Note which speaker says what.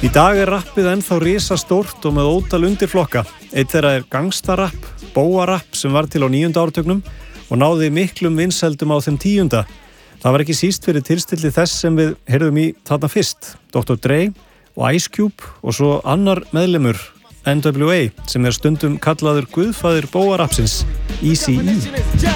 Speaker 1: Í dag rappið ennþá risastórt og með ótal undirflokka. Eitt þeirra gangstarapp, bóarapp sem var til á 9. áratugnum og náði miklum vinsældum á þeim 10. Það var ekki síst fyrir tilstilli þess sem við heyrðum í þarna fyrst, Dr. Dre og Ice Cube og svo annar meðlimur, NWA, sem stundum kallaður guðfaðir bóarappsins, Eazy-E.